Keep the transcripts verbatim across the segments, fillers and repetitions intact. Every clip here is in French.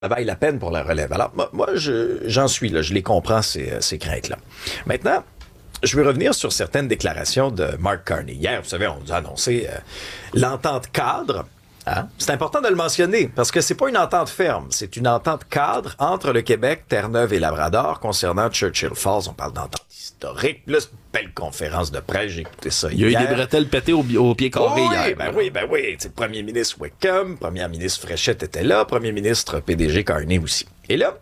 ça vaille la peine pour la relève. Alors, moi, moi je, j'en suis là, je les comprends, ces, ces craintes-là. Maintenant, je vais revenir sur certaines déclarations de Mark Carney. Hier, vous savez, on nous a annoncé euh, l'entente cadre. Hein? C'est important de le mentionner, parce que c'est pas une entente ferme, c'est une entente cadre entre le Québec, Terre-Neuve et Labrador concernant Churchill Falls. On parle d'entente historique, plus une belle conférence de presse, j'ai écouté ça hier. Il y a eu des bretelles pétées au, au pied carré oh, hier. Oui, ben oui, ben oui. T'sais, premier ministre Wickham, premier ministre Fréchette était là, premier ministre P D G Carney aussi. Et là,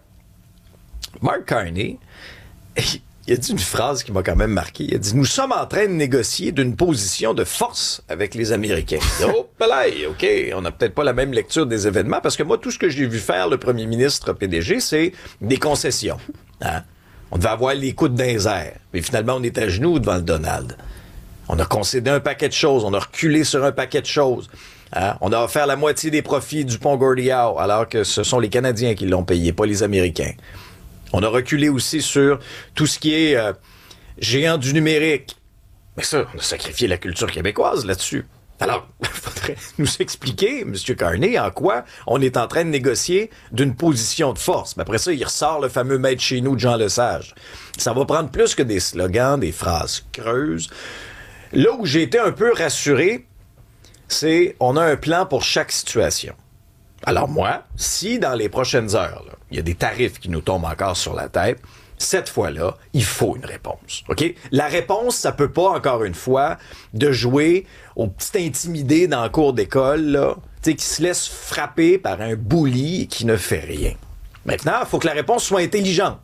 Mark Carney, il a dit une phrase qui m'a quand même marqué. Il a dit « Nous sommes en train de négocier d'une position de force avec les Américains. » Oh, là, OK, on n'a peut-être pas la même lecture des événements, parce que moi, tout ce que j'ai vu faire le premier ministre P D G, c'est des concessions. Hein? On devait avoir les coudes dans les airs. Mais finalement, on est à genoux devant le Donald. On a concédé un paquet de choses. On a reculé sur un paquet de choses. Hein? On a offert la moitié des profits du pont Gordie Howe, alors que ce sont les Canadiens qui l'ont payé, pas les Américains. On a reculé aussi sur tout ce qui est euh, géant du numérique. Mais ça, on a sacrifié la culture québécoise là-dessus. Alors, il faudrait nous expliquer, M. Carney, en quoi on est en train de négocier d'une position de force. Mais après ça, il ressort le fameux maître chez nous de Jean Lesage. Ça va prendre plus que des slogans, des phrases creuses. Là où j'ai été un peu rassuré, c'est on a un plan pour chaque situation. Alors moi, si dans les prochaines heures, là, il y a des tarifs qui nous tombent encore sur la tête, cette fois-là, il faut une réponse. OK? La réponse, ça peut pas, encore une fois, de jouer au petit intimidé dans la cour d'école, là, tu sais, qui se laisse frapper par un bully qui ne fait rien. Maintenant, il faut que la réponse soit intelligente.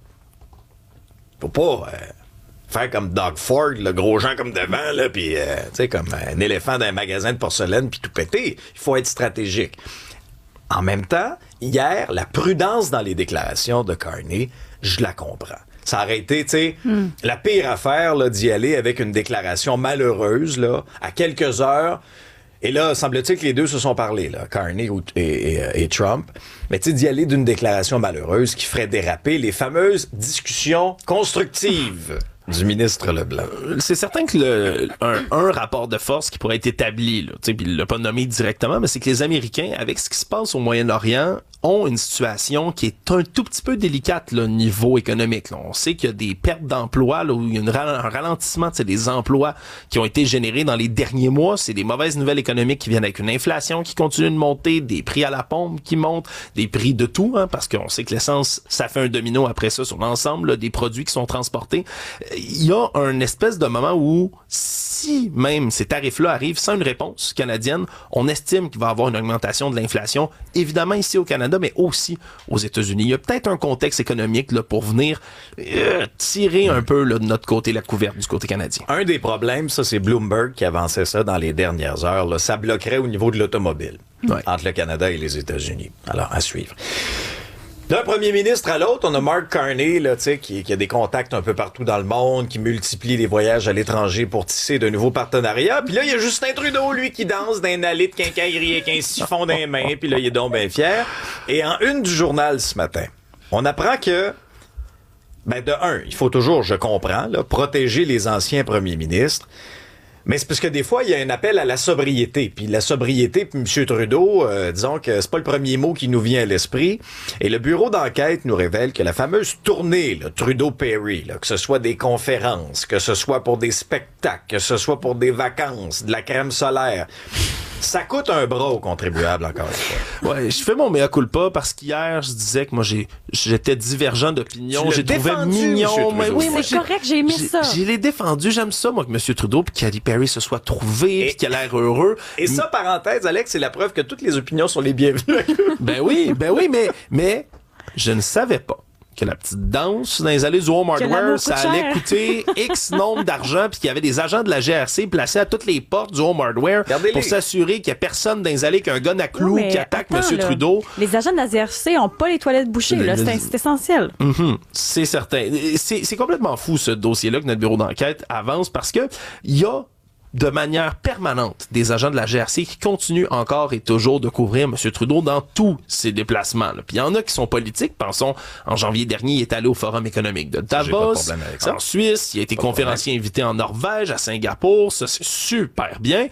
Faut pas euh, faire comme Doug Ford, le gros Jean comme devant, là, puis, euh, tu sais, comme un éléphant d'un magasin de porcelaine, puis tout péter. Il faut être stratégique. En même temps, hier, la prudence dans les déclarations de Carney, je la comprends. Ça aurait été, tu sais, mm. la pire affaire là, d'y aller avec une déclaration malheureuse là, à quelques heures. Et là, semble-t-il que les deux se sont parlé, là, Carney et, et, et Trump. Mais tu sais, d'y aller d'une déclaration malheureuse qui ferait déraper les fameuses discussions constructives du ministre Leblanc. C'est certain que le, un, un rapport de force qui pourrait être établi, là, tu sais, puis il l'a pas nommé directement, mais c'est que les Américains, avec ce qui se passe au Moyen-Orient, ont une situation qui est un tout petit peu délicate, là, niveau économique. Là. On sait qu'il y a des pertes d'emplois, là, où il y a une, un ralentissement de des emplois qui ont été générés dans les derniers mois. C'est des mauvaises nouvelles économiques qui viennent avec une inflation qui continue de monter, des prix à la pompe qui montent, des prix de tout, hein, parce qu'on sait que l'essence, ça fait un domino après ça sur l'ensemble là, des produits qui sont transportés. Il y a un espèce de moment où, si même ces tarifs-là arrivent sans une réponse canadienne, on estime qu'il va y avoir une augmentation de l'inflation, évidemment ici au Canada, mais aussi aux États-Unis. Il y a peut-être un contexte économique là, pour venir euh, tirer un peu là, de notre côté la couverte du côté canadien. Un des problèmes, ça c'est Bloomberg qui avançait ça dans les dernières heures, là, ça bloquerait au niveau de l'automobile ouais. entre le Canada et les États-Unis. Alors, à suivre. D'un premier ministre à l'autre, on a Mark Carney là, qui, qui a des contacts un peu partout dans le monde, qui multiplie les voyages à l'étranger pour tisser de nouveaux partenariats. Puis là, il y a Justin Trudeau, lui, qui danse dans une allée de quincaillerie avec un siphon dans les mains. Puis là, il est donc bien fier. Et en une du journal ce matin, on apprend que, ben de un, il faut toujours, je comprends, là, protéger les anciens premiers ministres. Mais c'est parce que des fois, il y a un appel à la sobriété. Puis la sobriété, puis M. Trudeau, euh, disons que c'est pas le premier mot qui nous vient à l'esprit. Et le bureau d'enquête nous révèle que la fameuse tournée, là, Trudeau-Perry, là, que ce soit des conférences, que ce soit pour des spectacles, que ce soit pour des vacances, de la crème solaire, ça coûte un bras aux contribuables, encore une fois. Ouais, je fais mon mea culpa parce qu'hier, je disais que moi, j'ai, j'étais divergent d'opinion. J'ai trouvé mignon. Mais oui, c'est moi, correct, j'ai aimé j'ai, ça. J'ai les défendu. J'aime ça, moi, que M. Trudeau puis Katy Perry se soient trouvés puis qu'il a l'air heureux. Et ça, parenthèse, Alex, c'est la preuve que toutes les opinions sont les bienvenues. ben oui, ben oui, mais, mais je ne savais pas que la petite danse dans les allées du Home Hardware, ça allait cher. coûter X nombre d'argent, puis qu'il y avait des agents de la G R C placés à toutes les portes du Home Hardware Regardez-les. pour s'assurer qu'il n'y a personne dans les allées qu'un gun à clous qui attaque M. Trudeau. Les agents de la G R C n'ont pas les toilettes bouchées, le, là, c'est, c'est essentiel. Mm-hmm, c'est certain. C'est, c'est complètement fou, ce dossier-là, que notre bureau d'enquête avance, parce que il y a de manière permanente des agents de la G R C qui continuent encore et toujours de couvrir M. Trudeau dans tous ses déplacements. Là. Puis il y en a qui sont politiques. Pensons, en janvier dernier, il est allé au Forum économique de Davos, en Suisse. Il a été conférencier invité en Norvège, à Singapour. Ça, c'est super bien.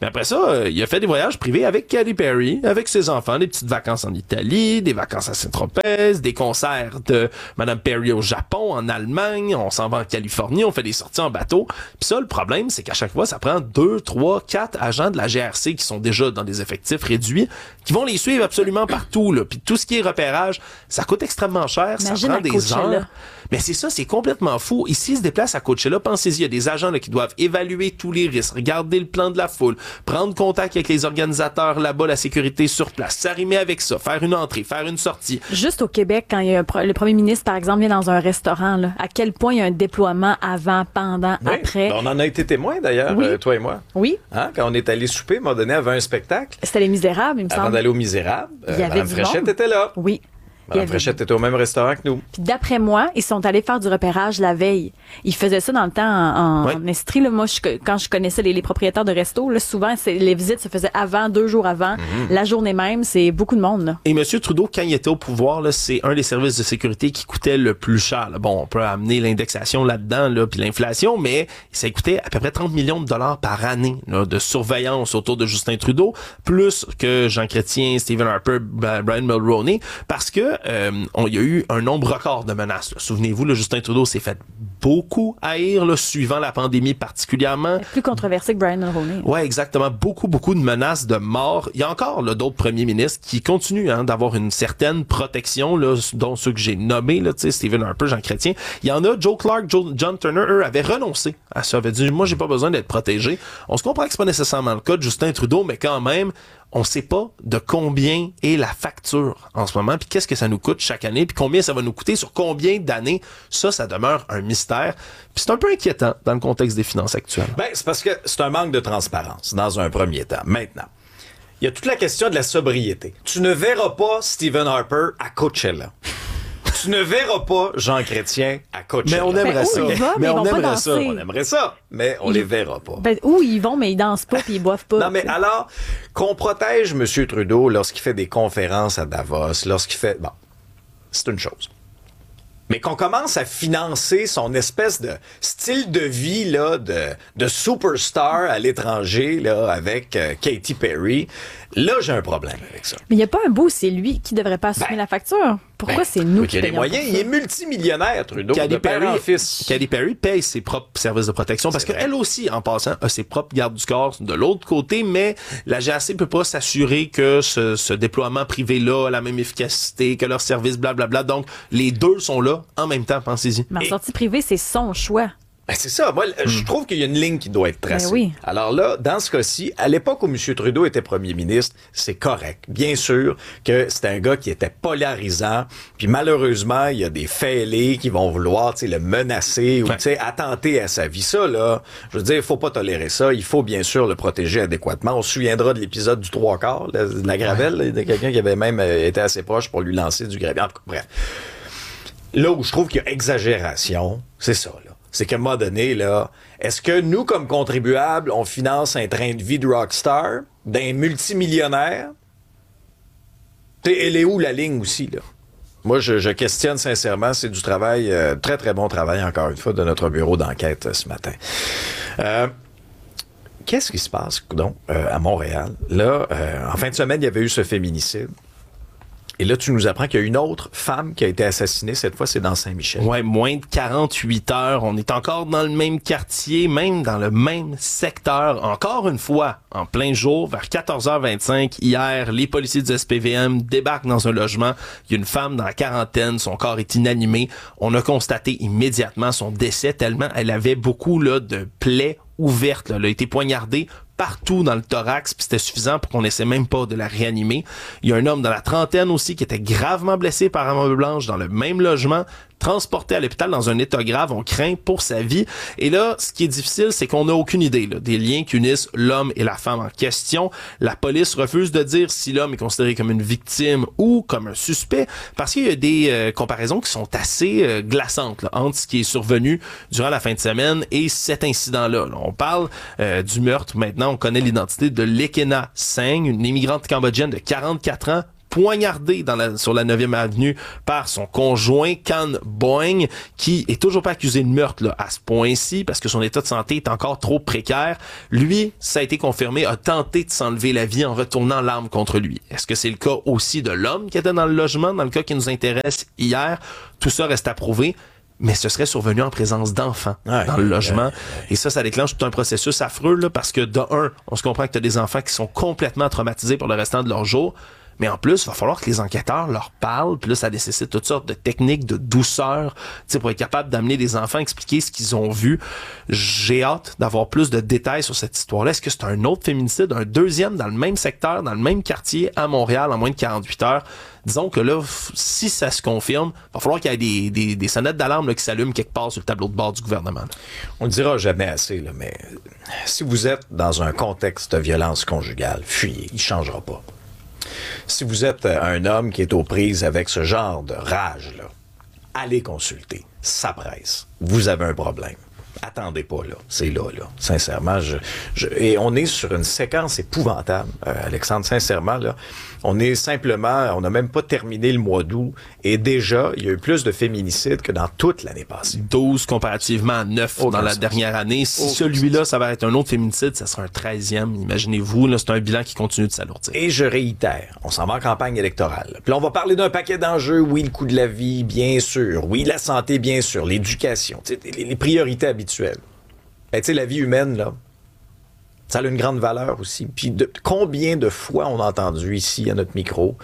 Mais après ça, euh, il a fait des voyages privés avec Katy Perry, avec ses enfants, des petites vacances en Italie, des vacances à Saint-Tropez, des concerts de Madame Perry au Japon, en Allemagne, on s'en va en Californie, on fait des sorties en bateau. Puis ça, le problème, c'est qu'à chaque fois, ça prend deux, trois, quatre agents de la G R C qui sont déjà dans des effectifs réduits, qui vont les suivre absolument partout, là. Puis tout ce qui est repérage, ça coûte extrêmement cher, Imagine ça prend à des Coachella. heures. Mais c'est ça, c'est complètement fou. Ici, ils se déplacent à Coachella. Pensez-y, il y a des agents là, qui doivent évaluer tous les risques, regarder le plan de la foule, prendre contact avec les organisateurs là-bas, la sécurité sur place, s'arrimer avec ça, faire une entrée, faire une sortie. Juste au Québec, quand il y a un pro- le premier ministre, par exemple, vient dans un restaurant, là, à quel point il y a un déploiement avant, pendant, Oui. après. Ben, on en a été témoins, d'ailleurs, Oui. euh, toi et moi. Oui, Hein? Quand on est allé souper, à un moment donné, avait un spectacle. c'était Les Misérables, il me Avant semble. d'aller au Misérable, Il y avait Mme du Fréchette monde. était là. Oui. Il y Mme avait- Fréchette était au même restaurant que nous. Puis d'après moi, ils sont allés faire du repérage la veille. Ils faisaient ça dans le temps en, en, Ouais. en Estrie. Là. Moi, je, quand je connaissais les, les propriétaires de restos, là, souvent, c'est, les visites se faisaient avant, deux jours avant. La journée même, c'est beaucoup de monde. Là. Et M. Trudeau, quand il était au pouvoir, là, c'est un des services de sécurité qui coûtait le plus cher. Là. Bon, on peut amener l'indexation là-dedans, là, puis l'inflation, mais ça coûtait à peu près trente millions de dollars par année là, de surveillance autour de Justin Trudeau, plus que Jean Chrétien, Stephen Harper, Brian Mulroney, parce que euh, on, il y a eu un nombre record de menaces. Là. Souvenez-vous, là, Justin Trudeau s'est fait beaucoup haïr, là, suivant la pandémie particulièrement. Plus controversé que Brian Mulroney. Ouais, exactement. Beaucoup, beaucoup de menaces de mort. Il y a encore là, d'autres premiers ministres qui continuent hein, d'avoir une certaine protection, là, dont ceux que j'ai nommés, là, Stephen Harper, Jean Chrétien. Il y en a, Joe Clark, Joe, John Turner, eux, avaient renoncé à ça. Ils avaient dit, moi, j'ai pas besoin d'être protégé. On se comprend que c'est pas nécessairement le cas de Justin Trudeau, mais quand même, on sait pas de combien est la facture en ce moment, puis qu'est-ce que ça nous coûte chaque année, puis combien ça va nous coûter sur combien d'années. Ça, ça demeure un mystère. Puis c'est un peu inquiétant dans le contexte des finances actuelles. Ben, c'est parce que c'est un manque de transparence dans un premier temps. Maintenant, il y a toute la question de la sobriété. Tu ne verras pas Stephen Harper à Coachella. Tu ne verras pas Jean Chrétien à Coachella. Mais on aimerait Ben, où ça. il va, mais mais ils on vont pas aimerait ça. danser. On aimerait ça, mais on Il- les verra pas. Ben, où ils vont, mais ils dansent pas puis ils boivent pas. Non, mais tu sais. alors, qu'on protège M. Trudeau lorsqu'il fait des conférences à Davos, lorsqu'il fait... Bon, c'est une chose. Mais qu'on commence à financer son espèce de style de vie là, de, de superstar à l'étranger là, avec euh, Katy Perry, là, j'ai un problème avec ça. Mais il n'y a pas un bout, c'est lui qui devrait pas assumer Ben, la facture. Pourquoi Ben, c'est nous oui, qui il y a les payons moyens. pour Il ça? est multimillionnaire, Trudeau, Katy de père Perry, en fils. Katy Perry paye ses propres services de protection parce C'est vrai. qu'elle aussi, en passant, a ses propres gardes du corps de l'autre côté, mais la G R C peut pas s'assurer que ce, ce déploiement privé-là a la même efficacité que leur service, blablabla. Donc, les deux sont là en même temps, pensez-y. Mais en Et- sortie privée, c'est son choix. Ben, c'est ça. Moi, je trouve qu'il y a une ligne qui doit être tracée. Ben oui. Alors là, dans ce cas-ci, à l'époque où M. Trudeau était premier ministre, c'est correct. Bien sûr que c'était un gars qui était polarisant. Puis malheureusement, il y a des fêlés qui vont vouloir, tu sais, le menacer ou, Ouais. tu sais, attenter à sa vie. Ça, là, je veux dire, il faut pas tolérer ça. Il faut bien sûr le protéger adéquatement. On se souviendra de l'épisode du trois quarts, là, de la gravelle, là, de quelqu'un qui avait même euh, été assez proche pour lui lancer du gravier. En tout cas, bref. Là où je trouve qu'il y a exagération, c'est ça, là. C'est qu'à un moment donné, là, est-ce que nous, comme contribuables, on finance un train de vie de rockstar, d'un multimillionnaire? T'sais, elle est où la ligne aussi, là? Moi, je, je questionne sincèrement. C'est du travail, euh, très, très bon travail, encore une fois, de notre bureau d'enquête euh, ce matin. Euh, Qu'est-ce qui se passe, donc, euh, à Montréal? Là, euh, en fin de semaine, il y avait eu ce féminicide. Et là, tu nous apprends qu'il y a une autre femme qui a été assassinée. Cette fois, c'est dans Saint-Michel. Ouais, moins de quarante-huit heures. On est encore dans le même quartier, même dans le même secteur. Encore une fois, en plein jour, vers quatorze heures vingt-cinq, hier, les policiers du S P V M débarquent dans un logement. Il y a une femme dans la quarantaine. Son corps est inanimé. On a constaté immédiatement son décès tellement elle avait beaucoup là, de plaies ouvertes. Là. Elle a été poignardée partout dans le thorax, puis c'était suffisant pour qu'on essaie même pas de la réanimer. Il y a un homme dans la trentaine aussi qui était gravement blessé par arme blanche dans le même logement, transporté à l'hôpital dans un état grave. On craint pour sa vie. Et là, ce qui est difficile, c'est qu'on n'a aucune idée là, des liens qui unissent l'homme et la femme en question. La police refuse de dire si l'homme est considéré comme une victime ou comme un suspect, parce qu'il y a des euh, comparaisons qui sont assez euh, glaçantes là, entre ce qui est survenu durant la fin de semaine et cet incident-là. Là, on parle euh, du meurtre. Maintenant, on connaît l'identité de Lekena Singh, une immigrante cambodgienne de quarante-quatre ans, poignardé dans la, sur la neuvième avenue par son conjoint Can Boeing, qui est toujours pas accusé de meurtre là, à ce point-ci, parce que son état de santé est encore trop précaire. Lui, ça a été confirmé, a tenté de s'enlever la vie en retournant l'arme contre lui. Est-ce que c'est le cas aussi de l'homme qui était dans le logement, dans le cas qui nous intéresse hier? Tout ça reste à prouver. Mais ce serait survenu en présence d'enfants ouais, dans le logement. Ouais, ouais. Et ça, ça déclenche tout un processus affreux, là, parce que de un, on se comprend que tu as des enfants qui sont complètement traumatisés pour le restant de leur jour. Mais en plus, il va falloir que les enquêteurs leur parlent. Puis là, ça nécessite toutes sortes de techniques, de douceur, tu sais, pour être capable d'amener les enfants à expliquer ce qu'ils ont vu. J'ai hâte d'avoir plus de détails sur cette histoire-là. Est-ce que c'est un autre féminicide, un deuxième dans le même secteur, dans le même quartier, à Montréal, en moins de quarante-huit heures? Disons que là, si ça se confirme, il va falloir qu'il y ait des, des, des sonnettes d'alarme là, qui s'allument quelque part sur le tableau de bord du gouvernement. Là. On le dira jamais assez, là, mais si vous êtes dans un contexte de violence conjugale, fuyez, il ne changera pas. Si vous êtes un homme qui est aux prises avec ce genre de rage-là, allez consulter. Ça presse. Vous avez un problème. Attendez pas, là. C'est là, là. Sincèrement, je, je... Et on est sur une séquence épouvantable, euh, Alexandre. Sincèrement, là. On est simplement... On n'a même pas terminé le mois d'août. Et déjà, il y a eu plus de féminicides que dans toute l'année passée. douze comparativement à neuf Aucun dans la sens. dernière année. Si Aucun celui-là, sens. ça va être un autre féminicide, ça sera un treizième. Imaginez-vous, là, c'est un bilan qui continue de s'alourdir. Et je réitère, on s'en va en campagne électorale. Puis là, on va parler d'un paquet d'enjeux. Oui, le coût de la vie, bien sûr. Oui, la santé, bien sûr. L'éducation. Les, les priorités habituelles. Ben, tu sais, la vie humaine, là, ça a une grande valeur aussi. Puis de, combien de fois on a entendu ici, à notre micro,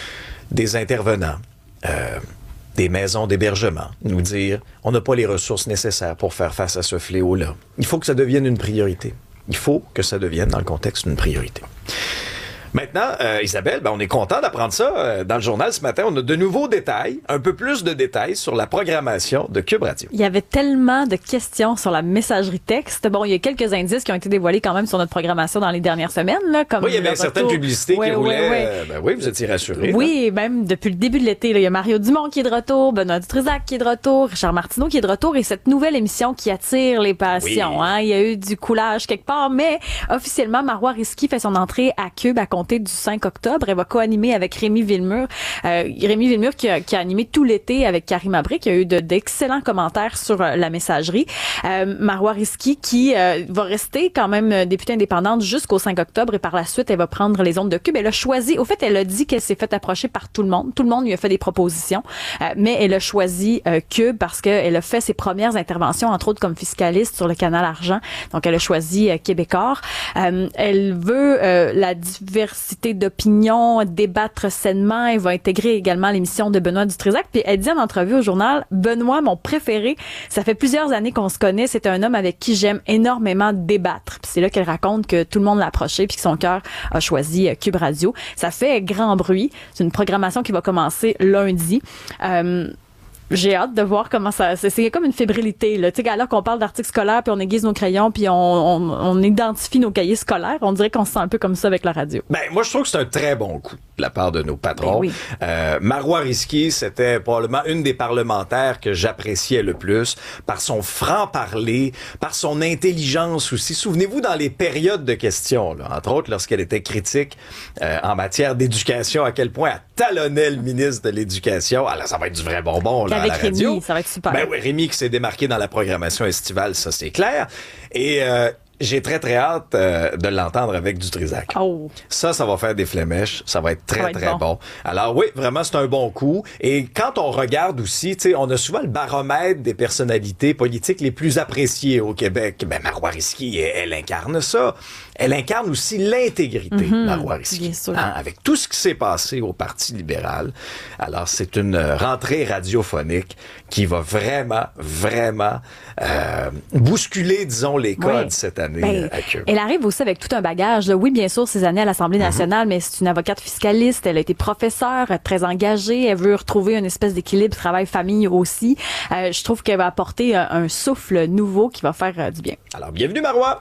des intervenants, euh, des maisons d'hébergement, nous dire « on n'a pas les ressources nécessaires pour faire face à ce fléau-là ». Il faut que ça devienne une priorité. Il faut que ça devienne, dans le contexte, une priorité. Maintenant, euh, Isabelle, ben, on est content d'apprendre ça euh, dans le journal ce matin. On a de nouveaux détails, un peu plus de détails sur la programmation de Cube Radio. Il y avait tellement de questions sur la messagerie texte. Bon, il y a quelques indices qui ont été dévoilés quand même sur notre programmation dans les dernières semaines. Là, comme oui, il y avait retour... certaines publicités ouais, qui roulaient. Ouais, ouais. Euh, ben oui, vous étiez rassurés. Oui, là. Même depuis le début de l'été. Là, il y a Mario Dumont qui est de retour, Benoît Dutrisac qui est de retour, Richard Martineau qui est de retour et cette nouvelle émission qui attire les passions. Oui. Hein. Il y a eu du coulage quelque part, mais officiellement, Marois Risky fait son entrée à Cube à compter du cinq octobre. Elle va co-animer avec Rémi Villemur. Euh, Rémi Villemur qui a, qui a animé tout l'été avec Karim Abri, qui a eu de, d'excellents commentaires sur euh, la messagerie. Euh, Marois Risky qui euh, va rester quand même députée indépendante jusqu'au cinq octobre et par la suite, elle va prendre les ondes de Cube. Elle a choisi, au fait, elle a dit qu'elle s'est fait approcher par tout le monde. Tout le monde lui a fait des propositions, euh, mais elle a choisi euh, Cube parce qu'elle a fait ses premières interventions, entre autres comme fiscaliste sur le canal Argent. Donc, elle a choisi euh, Québécois. Euh, elle veut euh, la diversité d'opinions, débattre sainement. Elle va intégrer également l'émission de Benoît Dutrisac. Puis elle dit en entrevue au journal, Benoît, mon préféré, ça fait plusieurs années qu'on se connaît. C'est un homme avec qui j'aime énormément débattre. Puis c'est là qu'elle raconte que tout le monde l'a approché puis que son cœur a choisi Cube Radio. Ça fait grand bruit. C'est une programmation qui va commencer lundi. Euh, J'ai hâte de voir comment ça... C'est, c'est comme une fébrilité, là. Tu sais, alors qu'on parle d'articles scolaires, puis on aiguise nos crayons, puis on, on, on identifie nos cahiers scolaires, on dirait qu'on se sent un peu comme ça avec la radio. Ben, moi, je trouve que c'est un très bon coup de la part de nos patrons. Ben oui. euh, Marois Risky, c'était probablement une des parlementaires que j'appréciais le plus par son franc-parler, par son intelligence aussi. Souvenez-vous, dans les périodes de questions, là, entre autres, lorsqu'elle était critique euh, en matière d'éducation, à quel point elle talonnait le ministre de l'Éducation. Alors, ça va être du vrai bonbon, là. Avec à la radio. Rémi, ça va être super. Ben oui, Rémi qui s'est démarqué dans la programmation estivale, ça c'est clair. Et euh, j'ai très très hâte euh, de l'entendre avec Dutrisac. Oh. Ça, ça va faire des flémèches, ça va être très va être très bon. bon. Alors oui, vraiment c'est un bon coup. Et quand on regarde aussi, tu sais, on a souvent le baromètre des personnalités politiques les plus appréciées au Québec. Ben Marois Risky, elle, elle incarne ça. Elle incarne aussi l'intégrité, mm-hmm, Marois Risky. Bien sûr. Hein, avec tout ce qui s'est passé au Parti libéral. Alors, c'est une rentrée radiophonique qui va vraiment, vraiment euh, bousculer, disons, les codes oui. cette année ben, à Cube. Elle arrive aussi avec tout un bagage. Là. Oui, bien sûr, ses années à l'Assemblée nationale, mm-hmm. mais c'est une avocate fiscaliste. Elle a été professeure, très engagée. Elle veut retrouver une espèce d'équilibre travail-famille aussi. Euh, je trouve qu'elle va apporter un, un souffle nouveau qui va faire euh, du bien. Alors, bienvenue, Marois!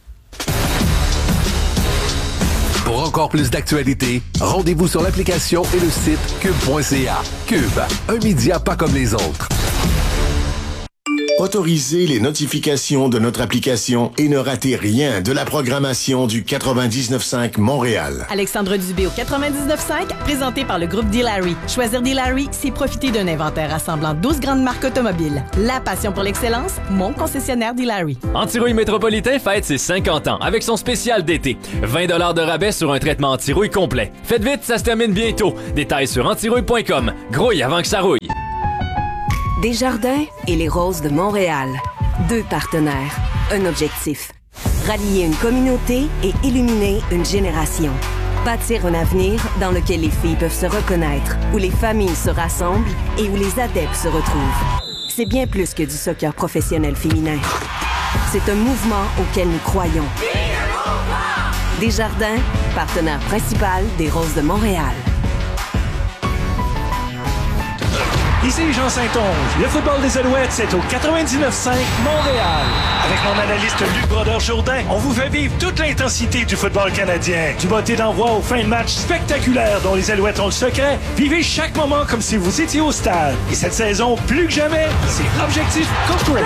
Pour encore plus d'actualités, rendez-vous sur l'application et le site cube point c a. Cube, un média pas comme les autres. Autorisez les notifications de notre application et ne ratez rien de la programmation du quatre-vingt-dix-neuf cinq Montréal. Alexandre Dubé au quatre-vingt-dix-neuf cinq, présenté par le groupe D-Larry. Choisir D-Larry, c'est profiter d'un inventaire rassemblant douze grandes marques automobiles. La passion pour l'excellence, mon concessionnaire D-Larry. Antirouille Métropolitain fête ses cinquante ans avec son spécial d'été. vingt dollars de rabais sur un traitement anti-rouille complet. Faites vite, ça se termine bientôt. Détails sur antirouille point com. Grouille avant que ça rouille. Desjardins et les Roses de Montréal. Deux partenaires, un objectif. Rallier une communauté et illuminer une génération. Bâtir un avenir dans lequel les filles peuvent se reconnaître, où les familles se rassemblent et où les adeptes se retrouvent. C'est bien plus que du soccer professionnel féminin. C'est un mouvement auquel nous croyons. Desjardins, partenaire principal des Roses de Montréal. Ici Jean Saint-Onge. Le football des Alouettes, c'est au quatre-vingt-dix-neuf cinq Montréal. Avec mon analyste Luc Brodeur-Jourdain, on vous fait vivre toute l'intensité du football canadien. Du botté d'envoi aux fins de match spectaculaires dont les Alouettes ont le secret. Vivez chaque moment comme si vous étiez au stade. Et cette saison, plus que jamais, c'est Objectif Corporate.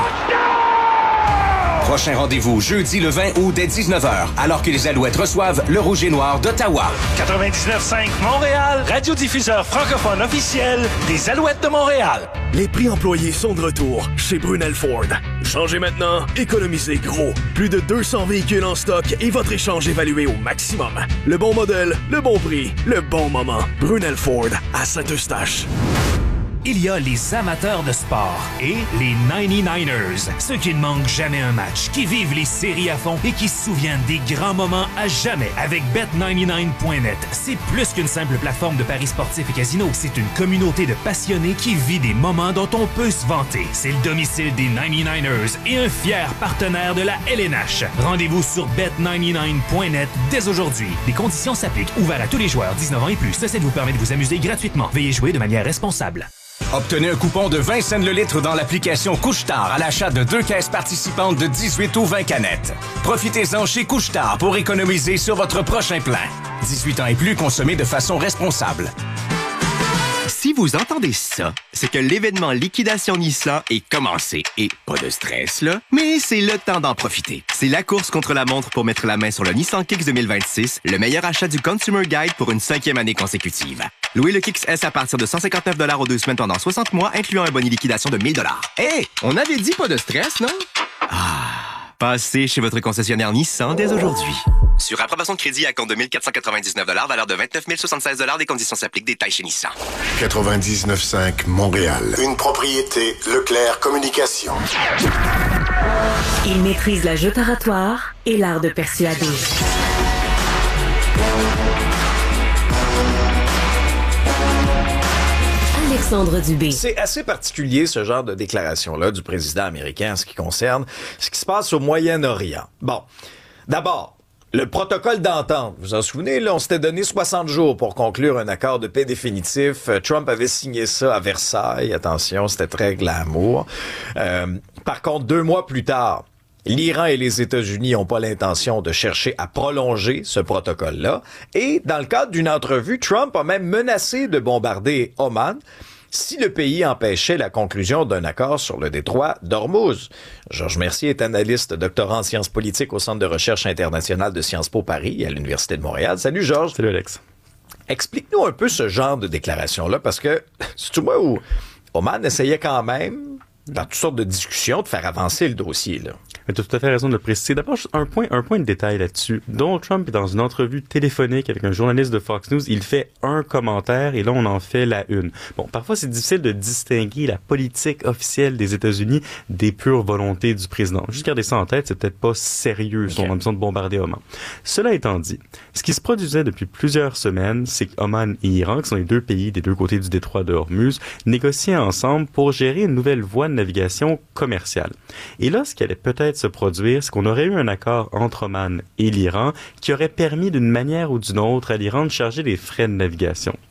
Prochain rendez-vous jeudi le vingt août dès dix-neuf heures, alors que les Alouettes reçoivent le Rouge et Noir d'Ottawa. quatre-vingt-dix-neuf cinq Montréal, radiodiffuseur francophone officiel des Alouettes de Montréal. Les prix employés sont de retour chez Brunel Ford. Changez maintenant, économisez gros. Plus de deux cents véhicules en stock et votre échange évalué au maximum. Le bon modèle, le bon prix, le bon moment. Brunel Ford à Saint-Eustache. Il y a les amateurs de sport et les ninety-niners, ceux qui ne manquent jamais un match, qui vivent les séries à fond et qui se souviennent des grands moments à jamais avec bet ninety-nine point net. C'est plus qu'une simple plateforme de paris sportifs et casinos, c'est une communauté de passionnés qui vit des moments dont on peut se vanter. C'est le domicile des ninety-niners et un fier partenaire de la L N H. Rendez-vous sur bet ninety-nine point net dès aujourd'hui. Les conditions s'appliquent, ouvert à tous les joueurs dix-neuf ans et plus. Ceci vous permet de vous amuser gratuitement. Veuillez jouer de manière responsable. Obtenez un coupon de vingt cents le litre dans l'application Couche-Tard à l'achat de deux caisses participantes de dix-huit ou vingt canettes. Profitez-en chez Couche-Tard pour économiser sur votre prochain plein. dix-huit ans et plus, consommés de façon responsable. Si vous entendez ça, c'est que l'événement Liquidation Nissan est commencé. Et pas de stress, là, mais c'est le temps d'en profiter. C'est la course contre la montre pour mettre la main sur le Nissan Kicks deux mille vingt-six, le meilleur achat du Consumer Guide pour une cinquième année consécutive. Louez le Kicks S à partir de cent cinquante-neuf dollars aux deux semaines pendant soixante mois, incluant un bonus liquidation de mille dollars. Hé, hey, on avait dit pas de stress, non? Ah, passez chez votre concessionnaire Nissan dès aujourd'hui. Sur approbation de crédit à compte de mille quatre cent quatre-vingt-dix-neuf dollars, valeur de vingt-neuf mille soixante-seize dollars, des conditions s'appliquent, détails chez Nissan. quatre-vingt-dix-neuf cinq Montréal. Une propriété Leclerc Communication. Il maîtrise la joute oratoire et l'art de persuader. Alexandre Dubé. C'est assez particulier, ce genre de déclaration-là du président américain en ce qui concerne ce qui se passe au Moyen-Orient. Bon, d'abord, le protocole d'entente, vous vous en souvenez, là, on s'était donné soixante jours pour conclure un accord de paix définitif. Trump avait signé ça à Versailles. Attention, c'était très glamour. Euh, par contre, deux mois plus tard, l'Iran et les États-Unis n'ont pas l'intention de chercher à prolonger ce protocole-là. Et dans le cadre d'une entrevue, Trump a même menacé de bombarder Oman si le pays empêchait la conclusion d'un accord sur le détroit d'Ormuz. Georges Mercier est analyste, doctorant en sciences politiques au Centre de recherche internationale de Sciences Po Paris à l'Université de Montréal. Salut Georges. Salut Alex. Explique-nous un peu ce genre de déclaration-là, parce que, c'est moi où Oman essayait quand même, dans toutes sortes de discussions, de faire avancer le dossier, là. Tu as tout à fait raison de le préciser. D'abord, un point, un point de détail là-dessus. Donald Trump est dans une entrevue téléphonique avec un journaliste de Fox News. Il fait un commentaire et là, on en fait la une. Bon, parfois, c'est difficile de distinguer la politique officielle des États-Unis des pures volontés du président. Juste garder ça en tête, c'est peut-être pas sérieux, son okay. ambition de bombarder Oman. Cela étant dit, ce qui se produisait depuis plusieurs semaines, c'est qu'Oman et Iran, qui sont les deux pays des deux côtés du détroit de Hormuz, négociaient ensemble pour gérer une nouvelle voie de navigation commerciale. Et là, ce qui allait peut-être se produire, c'est qu'on aurait eu un accord entre Oman et l'Iran qui aurait permis d'une manière ou d'une autre à l'Iran de charger des frais de navigation.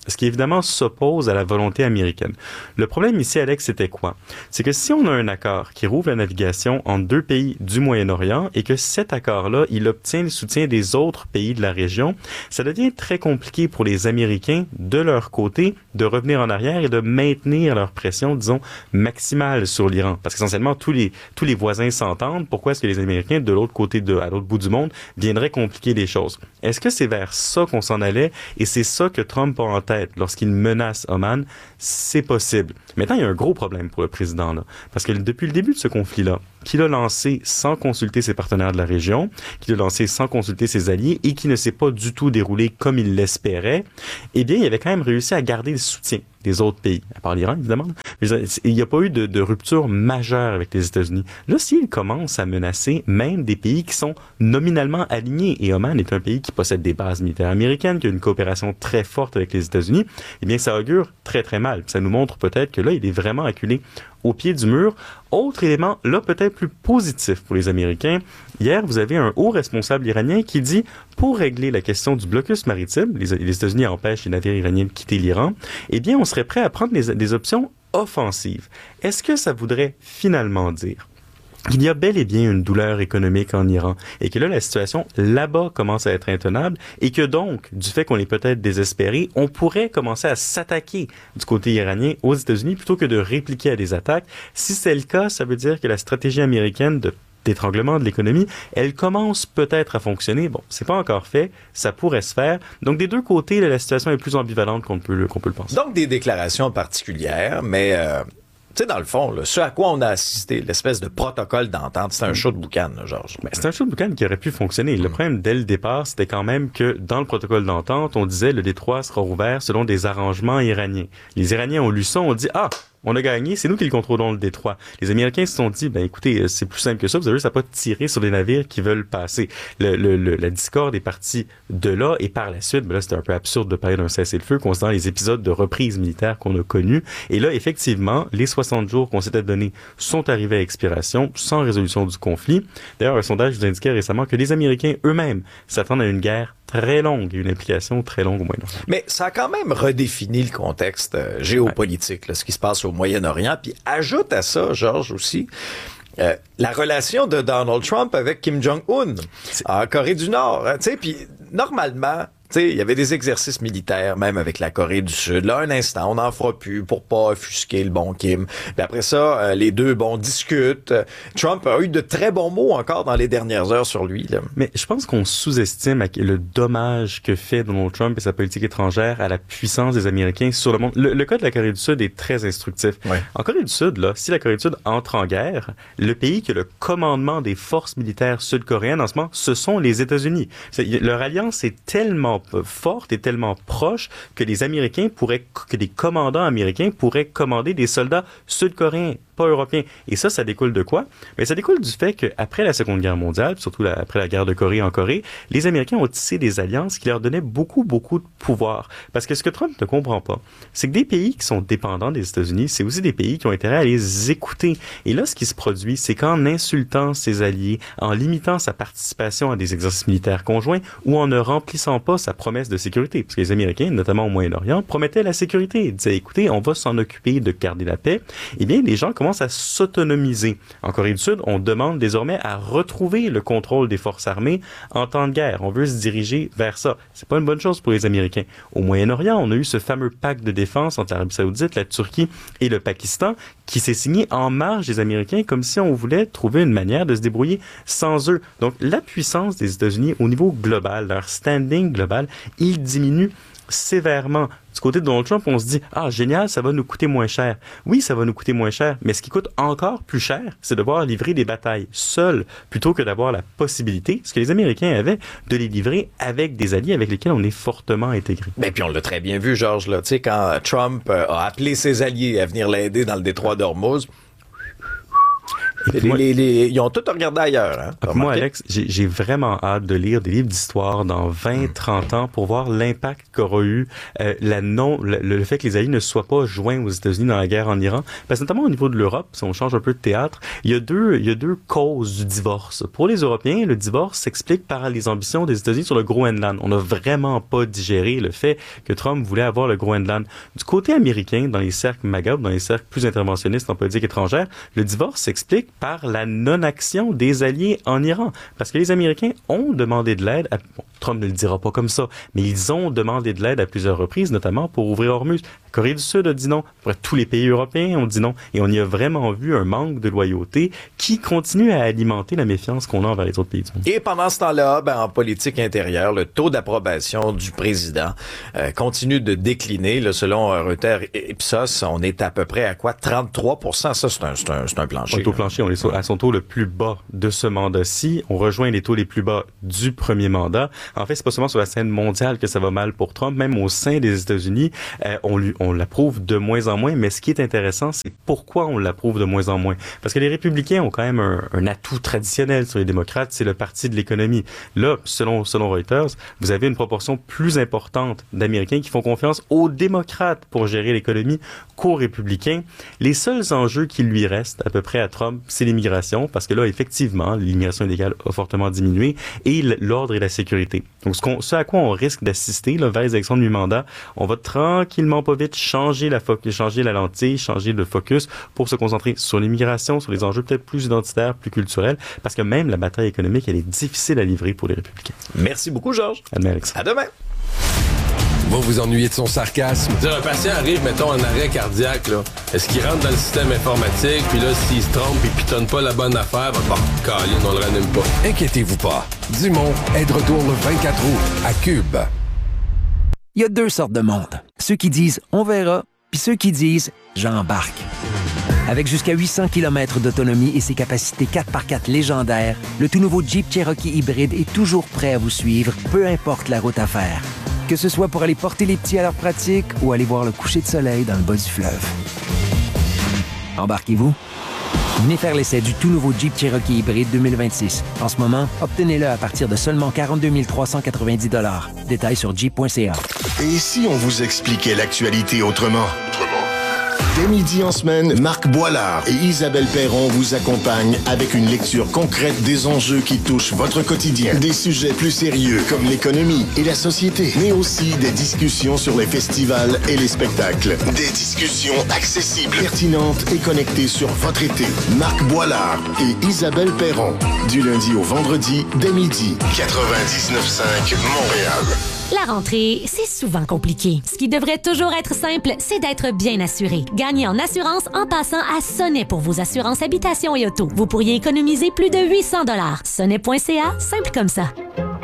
ce qui évidemment s'oppose à la volonté américaine. Le problème ici, Alex, c'était quoi? C'est que si on a un accord qui rouvre la navigation entre deux pays du Moyen-Orient et que cet accord-là, il obtient le soutien des autres pays de la région, ça devient très compliqué pour les Américains, de leur côté, de revenir en arrière et de maintenir leur pression, disons, maximale sur l'Iran. Parce qu'essentiellement, tous les, tous les voisins s'entendent. Pourquoi est-ce que les Américains, de l'autre côté, de, à l'autre bout du monde, viendraient compliquer les choses? Est-ce que c'est vers ça qu'on s'en allait et c'est ça que Trump a en tête lorsqu'il menace Oman? C'est possible. Maintenant, il y a un gros problème pour le président, là. Parce que depuis le début de ce conflit-là, qu'il a lancé sans consulter ses partenaires de la région, qu'il a lancé sans consulter ses alliés et qui ne s'est pas du tout déroulé comme il l'espérait, eh bien, il avait quand même réussi à garder le soutien des autres pays, à part l'Iran, évidemment. Mais il n'y a pas eu de, de rupture majeure avec les États-Unis. Là, s'il commence à menacer même des pays qui sont nominalement alignés, et Oman est un pays qui possède des bases militaires américaines, qui a une coopération très forte avec les États-Unis, eh bien, ça augure très, très mal. Ça nous montre peut-être que là, il est vraiment acculé au pied du mur. Autre élément, là, peut-être plus positif pour les Américains. Hier, vous avez un haut responsable iranien qui dit, pour régler la question du blocus maritime, les, les États-Unis empêchent les navires iraniens de quitter l'Iran, eh bien, on serait prêt à prendre des, des options offensives. Est-ce que ça voudrait finalement dire qu'il y a bel et bien une douleur économique en Iran et que là, la situation là-bas commence à être intenable et que donc, du fait qu'on est peut-être désespéré, on pourrait commencer à s'attaquer du côté iranien aux États-Unis plutôt que de répliquer à des attaques. Si c'est le cas, ça veut dire que la stratégie américaine de d'étranglement de l'économie, elle commence peut-être à fonctionner. Bon, c'est pas encore fait, ça pourrait se faire. Donc, des deux côtés, là, la situation est plus ambivalente qu'on peut, qu'on peut le penser. Donc, des déclarations particulières, mais... Euh... Tu sais, dans le fond, là, ce à quoi on a assisté, l'espèce de protocole d'entente, c'est un show de boucan, là, Georges. Ben, c'est un show de boucan qui aurait pu fonctionner. Le problème, dès le départ, c'était quand même que dans le protocole d'entente, on disait le détroit sera rouvert selon des arrangements iraniens. Les Iraniens ont lu ça, on dit « Ah! » On a gagné, c'est nous qui le contrôlons le détroit. Les Américains se sont dit, ben écoutez, c'est plus simple que ça, vous avez juste à pas tirer sur les navires qui veulent passer. Le, le, le, la discorde est partie de là, et par la suite, ben là, c'était un peu absurde de parler d'un cessez-le-feu, considérant les épisodes de reprise militaire qu'on a connus. Et là, effectivement, les soixante jours qu'on s'était donnés sont arrivés à expiration, sans résolution du conflit. D'ailleurs, un sondage vous indiquait récemment que les Américains eux-mêmes s'attendent à une guerre très longue, une implication très longue au Moyen-Orient. Mais ça a quand même redéfini le contexte euh, géopolitique, là, ce qui se passe au Moyen-Orient. Puis ajoute à ça, Georges, aussi, euh, la relation de Donald Trump avec Kim Jong-un en Corée du Nord. Hein, tu sais, puis normalement... Tu sais, il y avait des exercices militaires, même avec la Corée du Sud. Là, un instant, on n'en fera plus pour pas offusquer le bon Kim. Puis après ça, euh, les deux, bon, discutent. Trump a eu de très bons mots encore dans les dernières heures sur lui, là. Mais je pense qu'on sous-estime le dommage que fait Donald Trump et sa politique étrangère à la puissance des Américains sur le monde. Le, le cas de la Corée du Sud est très instructif. Ouais. En Corée du Sud, là, si la Corée du Sud entre en guerre, le pays qui a le commandement des forces militaires sud-coréennes en ce moment, ce sont les États-Unis. C'est, leur alliance est tellement forte et tellement proche que les Américains pourraient, que les commandants américains pourraient commander des soldats sud-coréens, pas européens. Et ça, ça découle de quoi? Mais ça découle du fait qu'après la Seconde Guerre mondiale, surtout la, après la guerre de Corée en Corée, les Américains ont tissé des alliances qui leur donnaient beaucoup, beaucoup de pouvoir. Parce que ce que Trump ne comprend pas, c'est que des pays qui sont dépendants des États-Unis, c'est aussi des pays qui ont intérêt à les écouter. Et là, ce qui se produit, c'est qu'en insultant ses alliés, en limitant sa participation à des exercices militaires conjoints ou en ne remplissant pas sa promesse de sécurité, parce que les Américains, notamment au Moyen-Orient, promettaient la sécurité. Ils disaient, écoutez, on va s'en occuper de garder la paix. Eh bien, les gens commencent à s'autonomiser. En Corée du Sud, on demande désormais à retrouver le contrôle des forces armées en temps de guerre. On veut se diriger vers ça. C'est pas une bonne chose pour les Américains. Au Moyen-Orient, on a eu ce fameux pacte de défense entre l'Arabie Saoudite, la Turquie et le Pakistan qui s'est signé en marge des Américains comme si on voulait trouver une manière de se débrouiller sans eux. Donc, la puissance des États-Unis au niveau global, leur standing global, il diminue sévèrement. Du côté de Donald Trump, on se dit « Ah, génial, ça va nous coûter moins cher. » Oui, ça va nous coûter moins cher, mais ce qui coûte encore plus cher, c'est de devoir livrer des batailles seuls plutôt que d'avoir la possibilité, ce que les Américains avaient, de les livrer avec des alliés avec lesquels on est fortement intégré. Ben, puis on l'a très bien vu, Georges, là. Tu sais, quand Trump a appelé ses alliés à venir l'aider dans le détroit d'Ormuz, Les, les, les, ils ont tout regardé ailleurs. Hein, moi, Alex, j'ai, j'ai vraiment hâte de lire des livres d'histoire dans vingt, trente ans pour voir l'impact qu'aura eu euh, la non, le, le fait que les Alliés ne soient pas joints aux États-Unis dans la guerre en Iran. Parce que notamment au niveau de l'Europe, si on change un peu de théâtre, il y a deux, il y a deux causes du divorce. Pour les Européens, le divorce s'explique par les ambitions des États-Unis sur le Groenland. On n'a vraiment pas digéré le fait que Trump voulait avoir le Groenland. Du côté américain, dans les cercles MAGA, dans les cercles plus interventionnistes en politique étrangère, le divorce s'explique par la non-action des Alliés en Iran. Parce que les Américains ont demandé de l'aide, à, bon, Trump ne le dira pas comme ça, mais ils ont demandé de l'aide à plusieurs reprises, notamment pour ouvrir Hormuz. La Corée du Sud a dit non. Après, tous les pays européens ont dit non. Et on y a vraiment vu un manque de loyauté qui continue à alimenter la méfiance qu'on a envers les autres pays du monde. Et pendant ce temps-là, ben, en politique intérieure, le taux d'approbation du président euh, continue de décliner. Là, selon Reuters et Ipsos, on est à peu près à quoi? trente-trois pour cent. Ça, c'est un, c'est un, c'est un plancher. Un taux plancher, on est à son taux le plus bas de ce mandat-ci. On rejoint les taux les plus bas du premier mandat. En fait, c'est pas seulement sur la scène mondiale que ça va mal pour Trump. Même au sein des États-Unis, euh, on, lui, on l'approuve de moins en moins. Mais ce qui est intéressant, c'est pourquoi on l'approuve de moins en moins. Parce que les républicains ont quand même un, un atout traditionnel sur les démocrates, c'est le parti de l'économie. Là, selon, selon Reuters, vous avez une proportion plus importante d'Américains qui font confiance aux démocrates pour gérer l'économie qu'aux républicains. Les seuls enjeux qui lui restent, à peu près à Trump, c'est l'immigration, parce que là, effectivement, l'immigration illégale a fortement diminué, et l'ordre et la sécurité. Donc, ce, qu'on, ce à quoi on risque d'assister là, vers les élections de mi-mandat, on va tranquillement, pas vite, changer la, fo- changer la lentille, changer le focus pour se concentrer sur l'immigration, sur les enjeux peut-être plus identitaires, plus culturels, parce que même la bataille économique, elle est difficile à livrer pour les républicains. Merci beaucoup, Georges. À demain, Alex. À demain. Vous vous ennuyez de son sarcasme? Dire, un patient arrive, mettons, en arrêt cardiaque, là. Est-ce qu'il rentre dans le système informatique, puis là, s'il se trompe, il pitonne pas la bonne affaire, ben, bon, câline, on le ranime pas. Inquiétez-vous pas. Dumont est de retour le vingt-quatre août à Cube. Il y a deux sortes de monde. Ceux qui disent « on verra », puis ceux qui disent « j'embarque ». Avec jusqu'à huit cents kilomètres d'autonomie et ses capacités quatre par quatre légendaires, le tout nouveau Jeep Cherokee hybride est toujours prêt à vous suivre, peu importe la route à faire. Que ce soit pour aller porter les petits à leur pratique ou aller voir le coucher de soleil dans le bas du fleuve. Embarquez-vous. Venez faire l'essai du tout nouveau Jeep Cherokee hybride deux mille vingt-six. En ce moment, obtenez-le à partir de seulement quarante-deux mille trois cent quatre-vingt-dix dollars. Détails sur jeep point c a. Et si on vous expliquait l'actualité autrement? Dès midi en semaine, Marc Boilard et Isabelle Perron vous accompagnent avec une lecture concrète des enjeux qui touchent votre quotidien. Des sujets plus sérieux comme l'économie et la société, mais aussi des discussions sur les festivals et les spectacles. Des discussions accessibles, pertinentes et connectées sur votre été. Marc Boilard et Isabelle Perron, du lundi au vendredi, dès midi. quatre-vingt-dix-neuf cinq Montréal. La rentrée, c'est souvent compliqué. Ce qui devrait toujours être simple, c'est d'être bien assuré. Gagnez en assurance en passant à Sonnet pour vos assurances habitation et auto. Vous pourriez économiser plus de huit cents dollars. Sonnet point c a, simple comme ça.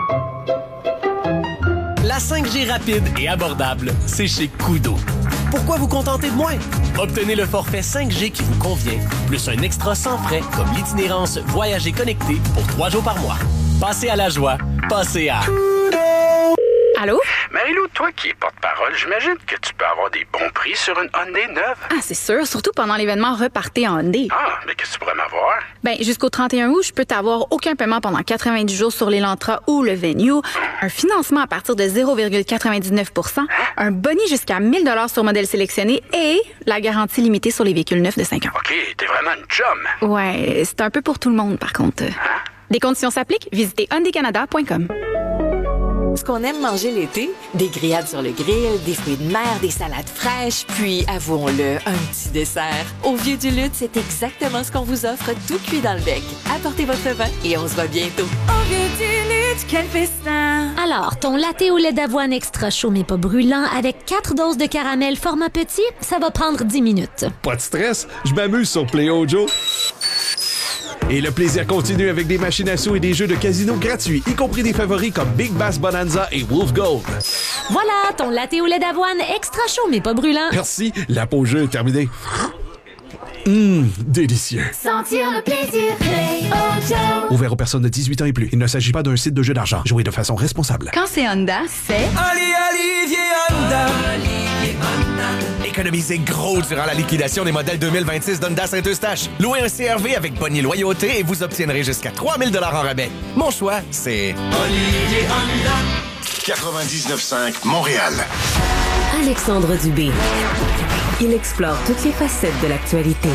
La cinq G rapide et abordable, c'est chez Koodo. Pourquoi vous contenter de moins? Obtenez le forfait cinq G qui vous convient, plus un extra sans frais comme l'itinérance Voyager connecté pour trois jours par mois. Passez à la joie, passez à... Allô? Marie-Lou, toi qui es porte-parole, j'imagine que tu peux avoir des bons prix sur une Hyundai neuve. Ah, c'est sûr, surtout pendant l'événement Repartez en Hyundai. Ah, mais qu'est-ce que tu pourrais m'avoir? Ben, jusqu'au trente et un août, je peux t'avoir aucun paiement pendant quatre-vingt-dix jours sur l'Elantra ou le Venue, un financement à partir de zéro virgule quatre-vingt-dix-neuf pour cent, un boni jusqu'à mille dollars sur modèle sélectionné et la garantie limitée sur les véhicules neufs de cinq ans. OK, t'es vraiment une chum. Ouais, c'est un peu pour tout le monde, par contre. Hein? Des conditions s'appliquent, visitez hyundai canada point com. Ce qu'on aime manger l'été, des grillades sur le grill, des fruits de mer, des salades fraîches, puis, avouons-le, un petit dessert. Au Vieux du Lutte, c'est exactement ce qu'on vous offre, tout cuit dans le bec. Apportez votre vin et on se voit bientôt. Au Vieux du Lutte, quel festin! Alors, ton latte au lait d'avoine extra chaud mais pas brûlant avec quatre doses de caramel format petit, ça va prendre dix minutes. Pas de stress, je m'amuse sur Play Ojo. Et le plaisir continue avec des machines à sous et des jeux de casino gratuits, y compris des favoris comme Big Bass Bonanza et Wolf Gold. Voilà, ton latte au lait d'avoine extra chaud mais pas brûlant. Merci, la pause jeu est terminée. Hum, délicieux. Sentir le plaisir, Play Ojo. Ouvert aux personnes de dix-huit ans et plus. Il ne s'agit pas d'un site de jeu d'argent. Jouez de façon responsable. Quand c'est Honda, c'est... Ali, Ali, Honda. Économisez gros durant la liquidation des modèles deux mille vingt-six d'Honda Saint-Eustache. Louez un C R V avec bonnier loyauté et vous obtiendrez jusqu'à trois mille dollars en rabais. Mon choix, c'est Olivier Honda. quatre-vingt-dix-neuf cinq Montréal. Alexandre Dubé. Il explore toutes les facettes de l'actualité.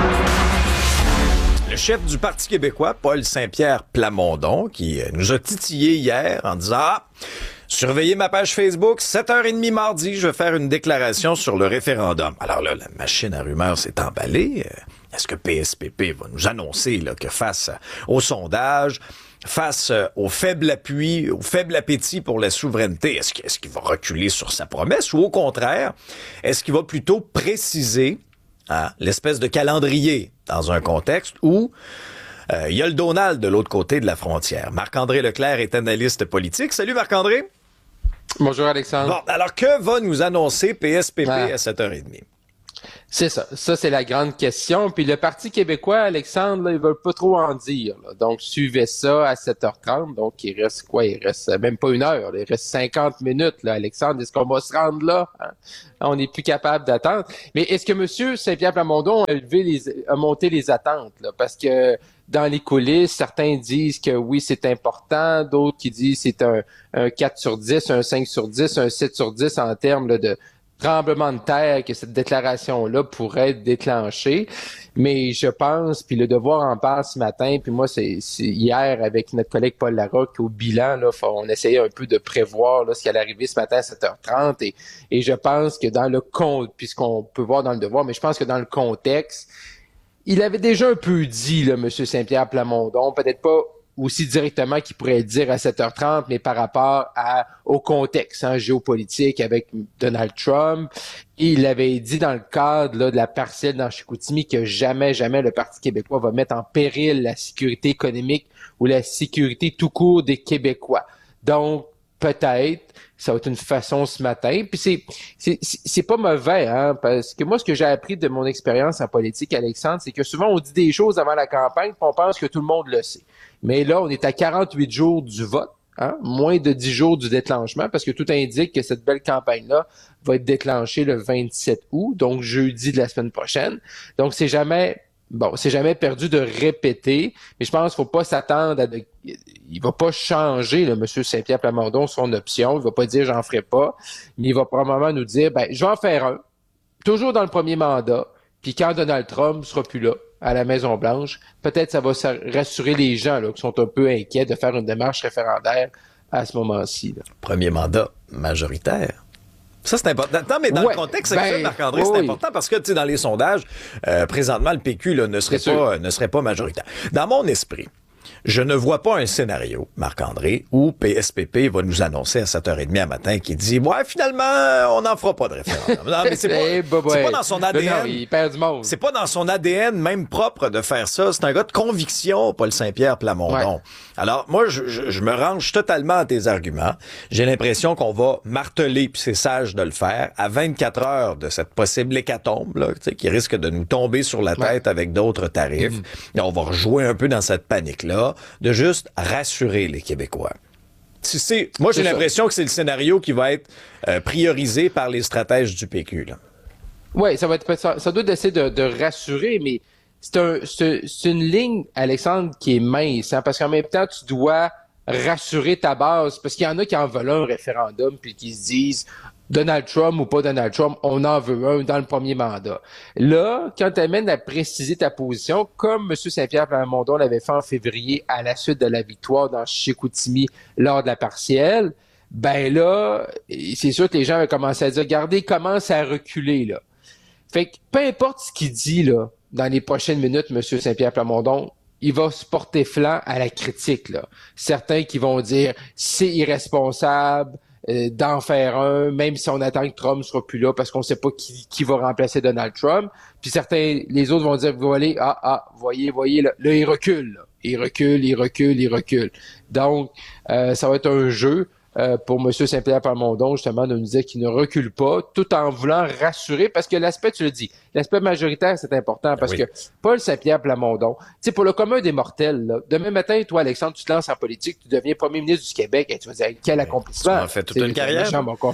Le chef du Parti québécois, Paul Saint-Pierre Plamondon, qui nous a titillé hier en disant « Ah, surveillez ma page Facebook, sept heures trente mardi, je vais faire une déclaration sur le référendum. » Alors là, la machine à rumeurs s'est emballée. Est-ce que P S P P va nous annoncer là, que face au sondage, face au faible appui, au faible appétit pour la souveraineté, est-ce qu'il, est-ce qu'il va reculer sur sa promesse ou au contraire, est-ce qu'il va plutôt préciser hein, l'espèce de calendrier dans un contexte où euh, il y a le Donald de l'autre côté de la frontière. Marc-André Leclerc est analyste politique. Salut Marc-André. Bonjour Alexandre. Bon, alors que va nous annoncer P S P P ah. à sept heures trente? C'est ça. Ça, c'est la grande question. Puis le Parti québécois, Alexandre, là, ils veulent pas trop en dire. Là. Donc, suivez ça à sept heures trente. Donc, il reste quoi? Il reste même pas une heure. Là. Il reste cinquante minutes, là, Alexandre. Est-ce qu'on va se rendre là? Hein? On n'est plus capable d'attendre. Mais est-ce que M. Saint-Pierre Plamondon a, levé les, a monté les attentes? Là? Parce que dans les coulisses, certains disent que oui, c'est important. D'autres qui disent que c'est un, un quatre sur dix, un cinq sur dix, un sept sur dix en termes là, de tremblement de terre que cette déclaration-là pourrait être déclenchée. Mais je pense, puis le Devoir en parle ce matin, puis moi, c'est, c'est hier avec notre collègue Paul Larocque au bilan, là, on essayait un peu de prévoir là, ce qui allait arriver ce matin à sept heures trente. Et, et je pense que dans le compte, puisqu'on peut voir dans le Devoir, mais je pense que dans le contexte, il avait déjà un peu dit, là, M. Saint-Pierre Plamondon, peut-être pas aussi directement qu'il pourrait dire à sept heures trente, mais par rapport à au contexte hein, géopolitique avec Donald Trump. Et il avait dit dans le cadre là, de la partielle dans Chicoutimi que jamais, jamais le Parti québécois va mettre en péril la sécurité économique ou la sécurité tout court des Québécois. Donc, peut-être, ça va être une façon ce matin. Puis c'est, c'est, c'est pas mauvais, hein, parce que moi, ce que j'ai appris de mon expérience en politique, Alexandre, c'est que souvent, on dit des choses avant la campagne, puis on pense que tout le monde le sait. Mais là, on est à quarante-huit jours du vote, hein, moins de dix jours du déclenchement, parce que tout indique que cette belle campagne-là va être déclenchée le vingt-sept août, donc jeudi de la semaine prochaine. Donc, c'est jamais... Bon, c'est jamais perdu de répéter, mais je pense qu'il faut pas s'attendre à de... Il va pas changer, le M. Saint-Pierre Plamondon, son option. Il va pas dire « j'en ferai pas », mais il va probablement nous dire « ben, je vais en faire un, toujours dans le premier mandat, puis quand Donald Trump sera plus là, à la Maison-Blanche, peut-être ça va rassurer les gens là, qui sont un peu inquiets de faire une démarche référendaire à ce moment-ci. Là. » Premier mandat majoritaire. Ça, c'est important. Non, mais dans ouais, le contexte actuel, ben, Marc-André, oui. c'est important parce que, tu sais, dans les sondages, euh, présentement, le P Q là, ne serait pas, ne serait pas majoritaire. Dans mon esprit, je ne vois pas un scénario, Marc-André, où P S P P va nous annoncer à sept heures trente à matin qui dit « Ouais, finalement, on n'en fera pas de référendum. » Non, mais c'est pas, c'est pas dans son A D N. Non, il perd du monde. C'est pas dans son A D N même propre de faire ça. C'est un gars de conviction, Paul Saint-Pierre Plamondon. Ouais. Alors, moi, je, je, je me range totalement à tes arguments. J'ai l'impression qu'on va marteler, puis c'est sage de le faire, à vingt-quatre heures de cette possible hécatombe, là, qui risque de nous tomber sur la tête ouais. avec d'autres tarifs. Mm-hmm. Et on va rejouer un peu dans cette panique-là, de juste rassurer les Québécois. Si c'est, moi, j'ai c'est l'impression ça. que c'est le scénario qui va être euh, priorisé par les stratèges du P Q. Oui, ça va être ça, ça doit essayer de, de rassurer, mais c'est, un, c'est, c'est une ligne, Alexandre, qui est mince, hein, parce qu'en même temps, tu dois rassurer ta base, parce qu'il y en a qui en veulent un référendum, puis qui se disent Donald Trump ou pas Donald Trump, on en veut un dans le premier mandat. Là, quand tu amènes à préciser ta position, comme M. Saint-Pierre Plamondon l'avait fait en février à la suite de la victoire dans Chicoutimi lors de la partielle, ben là, c'est sûr que les gens avaient commencé à dire, regardez, il commence à reculer, là. Fait que peu importe ce qu'il dit, là, dans les prochaines minutes, M. Saint-Pierre Plamondon, il va se porter flanc à la critique, là. Certains qui vont dire, c'est irresponsable, Euh, d'en faire un, même si on attend que Trump sera plus là parce qu'on sait pas qui, qui va remplacer Donald Trump. Puis certains, les autres vont dire, vous voyez, ah, ah, voyez, voyez, là, là il recule, là. Il recule, il recule, il recule. Donc, euh, ça va être un jeu euh, pour M. Saint-Pierre Plamondon, justement, de nous dire qu'il ne recule pas, tout en voulant rassurer, parce que l'aspect, tu le dis, l'aspect majoritaire, c'est important, parce oui. que Paul Saint-Pierre Plamondon, tu sais, pour le commun des mortels, là, demain matin, toi, Alexandre, tu te lances en politique, tu deviens premier ministre du Québec, et tu vas dire, quel accomplissement. Tu as fait toute une carrière.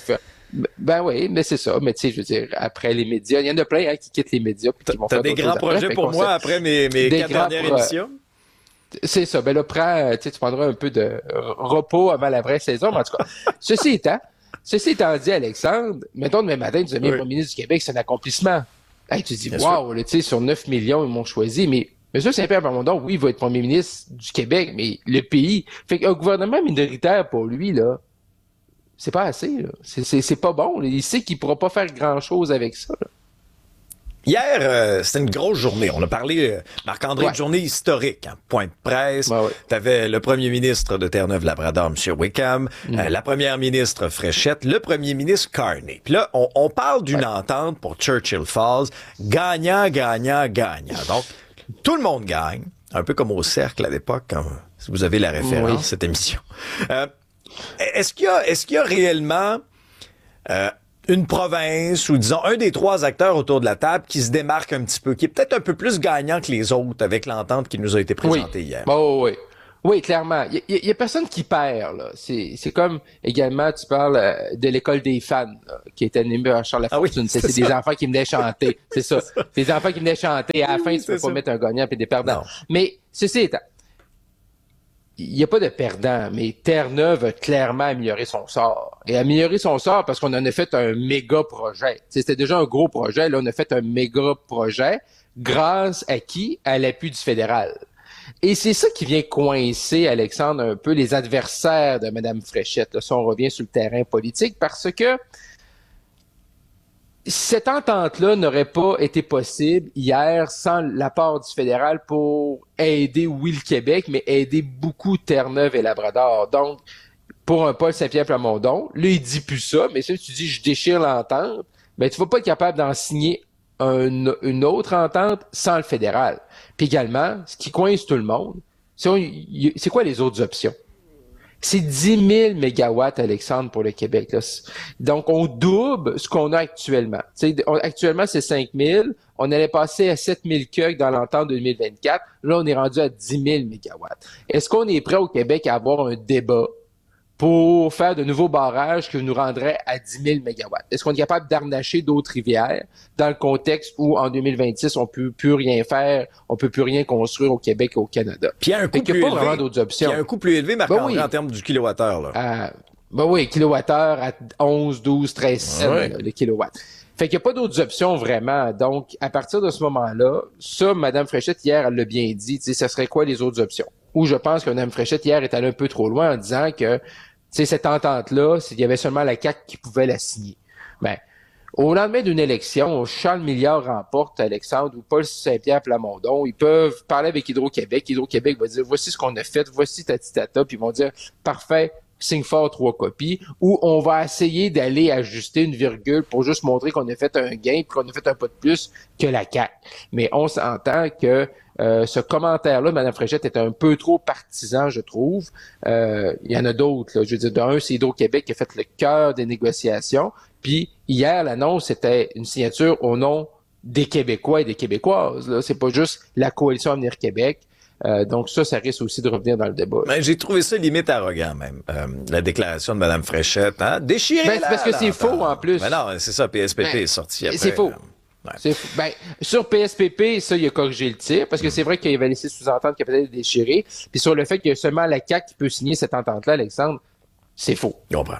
Ben oui, mais c'est ça. Mais tu sais, je veux dire, après les médias, il y en a plein hein, qui quittent les médias puis qui vont T'as faire des grands projets après, pour moi ça... après mes, mes quatre dernières pro... émissions? C'est ça. Ben là, prends, tu prendras un peu de repos avant la vraie saison. Mais en tout cas, ceci étant, ceci étant dit, Alexandre, mettons demain matin, tu deviens oui. premier ministre du Québec, c'est un accomplissement. Hey, tu te dis, waouh, tu sais, sur neuf millions, ils m'ont choisi, mais M. Saint-Pierre Plamondon, oui, il va être premier ministre du Québec, mais le pays. Fait qu'un gouvernement minoritaire pour lui, là, c'est pas assez, là. C'est, c'est, c'est pas bon. Là. Il sait qu'il pourra pas faire grand-chose avec ça, là. Hier, euh, c'était une grosse journée. On a parlé, euh, Marc-André, ouais. de journée historique. Hein. Point de presse. Ouais, ouais. T'avais le premier ministre de Terre-Neuve-Labrador, M. Wickham, mm. euh, la première ministre Fréchette, le premier ministre Carney. Puis là, on, on parle d'une ouais. entente pour Churchill Falls. Gagnant, gagnant, gagnant. Donc, tout le monde gagne. Un peu comme au Cercle à l'époque, quand, si vous avez la référence, oui. cette émission. Euh, est-ce qu'il y a, est-ce qu'il y a réellement... Euh, une province ou, disons, un des trois acteurs autour de la table qui se démarque un petit peu, qui est peut-être un peu plus gagnant que les autres avec l'entente qui nous a été présentée oui. hier. Oh, oui, oui, clairement. Il y, y a personne qui perd, là. C'est, c'est comme, également, tu parles euh, de l'école des fans, là, qui était animée par Charles Lafortune. Ah oui, c'est, c'est, c'est des enfants qui venaient chanter. C'est ça. C'est des enfants qui venaient chanter. À la fin, oui, tu peux ça. Pas mettre un gagnant et des perdants. Non. Mais, ceci étant, il n'y a pas de perdant, mais Terre-Neuve a clairement amélioré son sort. Et amélioré son sort parce qu'on en a fait un méga projet. T'sais, c'était déjà un gros projet, là, on a fait un méga projet grâce à qui? À l'appui du fédéral. Et c'est ça qui vient coincer, Alexandre, un peu les adversaires de Mme Fréchette. Là, si on revient sur le terrain politique, parce que cette entente-là n'aurait pas été possible hier sans l'apport du fédéral pour aider, oui, le Québec, mais aider beaucoup Terre-Neuve et Labrador. Donc, pour un Paul Saint-Pierre Plamondon, là, il dit plus ça, mais si tu dis « je déchire l'entente », ben tu vas pas être capable d'en signer un, une autre entente sans le fédéral. Puis également, ce qui coince tout le monde, c'est, c'est quoi les autres options? C'est dix mille mégawatts, Alexandre, pour le Québec. Là. Donc, on double ce qu'on a actuellement. T'sais, on, actuellement, c'est cinq mille. On allait passer à sept mille cueils dans l'entente deux mille vingt-quatre. Là, on est rendu à dix mille mégawatts. Est-ce qu'on est prêt au Québec à avoir un débat pour faire de nouveaux barrages qui nous rendraient à dix mille mégawatts? Est-ce qu'on est capable d'arnacher d'autres rivières dans le contexte où, en deux mille vingt-six, on peut plus rien faire, on peut plus rien construire au Québec et au Canada? Puis il y a un coût plus élevé. Pas vraiment d'autres options. Puis il y a un coût plus élevé, Marc-André, ben oui. en termes du kilowattheure, là. Euh, ben oui, kilowattheure à onze, douze, treize cents, ouais. là, le kilowatt. Fait qu'il n'y a pas d'autres options vraiment. Donc, à partir de ce moment-là, ça, Mme Fréchette, hier, elle l'a bien dit, tu sais, ça serait quoi les autres options? Ou je pense que Mme Fréchette, hier, est allée un peu trop loin en disant que c'est cette entente-là, il y avait seulement la C A Q qui pouvait la signer. Ben, au lendemain d'une élection, Charles Milliard remporte, Alexandre, ou Paul Saint-Pierre Plamondon, ils peuvent parler avec Hydro-Québec. Hydro-Québec va dire, voici ce qu'on a fait, voici tatitata, puis ils vont dire, parfait, signe fort trois copies, ou on va essayer d'aller ajuster une virgule pour juste montrer qu'on a fait un gain, puis qu'on a fait un pas de plus que la C A Q. Mais on s'entend que Euh, ce commentaire-là, Mme Fréchette, est un peu trop partisan, je trouve. Euh, il y en a d'autres. Là. Je veux dire, d'un, c'est Hydro-Québec qui a fait le cœur des négociations. Puis hier, l'annonce, c'était une signature au nom des Québécois et des Québécoises. Là. C'est pas juste la coalition Avenir Québec. Euh, donc ça, ça risque aussi de revenir dans le débat. Ben, j'ai trouvé ça limite arrogant même, euh, la déclaration de Mme Fréchette. Hein? Déchirée, ben, c'est parce que là, c'est faux en plus. Ben non, c'est ça, P S P P ben, est sorti après. C'est faux. Euh, Ouais. C'est, ben, sur P S P P, ça, il a corrigé le tir, parce que c'est vrai qu'il avait laissé sous-entendre qu'il a peut-être déchiré. Puis sur le fait qu'il y a seulement la C A Q qui peut signer cette entente-là, Alexandre, c'est faux. Je comprends.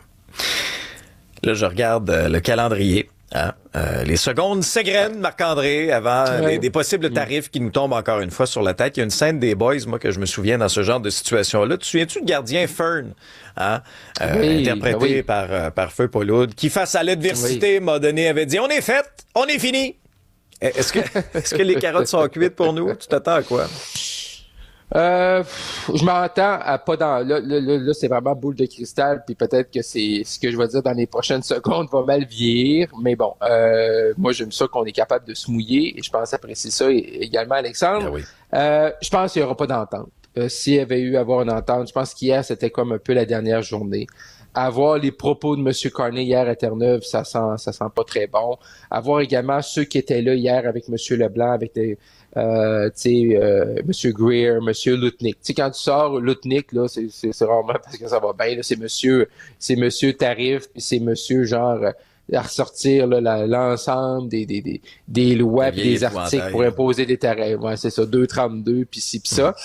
Là, je regarde euh, le calendrier. Hein? Euh, les secondes s'égrènent, Marc-André, avant ouais. les, des possibles tarifs qui nous tombent encore une fois sur la tête. Il y a une scène des Boys, moi, que je me souviens dans ce genre de situation-là. Tu te souviens-tu de gardien Fern, hein? euh, oui, interprété ben oui. par, euh, par Feu Paul-Oud, qui, face à l'adversité, oui. m'a donné, avait dit « On est fait! On est fini! » Est-ce que, est-ce que les carottes sont cuites pour nous? Tu t'attends à quoi? Euh, je m'entends à pas dans, là, là, là, là, c'est vraiment boule de cristal, puis peut-être que c'est, ce que je vais dire dans les prochaines secondes va mal vieillir, mais bon, euh, moi, j'aime ça qu'on est capable de se mouiller, et je pense apprécier ça également, Alexandre. Ah oui. Euh, je pense qu'il n'y aura pas d'entente. Euh, s'il y avait eu à avoir une entente, je pense qu'hier, c'était comme un peu la dernière journée. Avoir les propos de M. Carney hier à Terre-Neuve, ça sent, ça sent pas très bon. Avoir également ceux qui étaient là hier avec M. Leblanc, avec des, euh, tu sais, euh, M. Greer, M. Lutnick. Tu sais, quand tu sors Lutnick, là, c'est, c'est, c'est rarement parce que ça va bien, là, c'est monsieur, c'est monsieur Tarif, puis c'est monsieur genre, à ressortir, là, la, l'ensemble des, des, des, des lois puis des articles pour imposer des tarifs. Ouais, c'est ça, deux trente-deux, puis ci, puis ça.